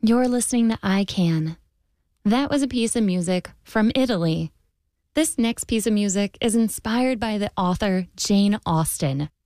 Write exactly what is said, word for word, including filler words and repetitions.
You're listening to I Can. That was a piece of music from Italy. This next piece of music is inspired by the author Jane Austen.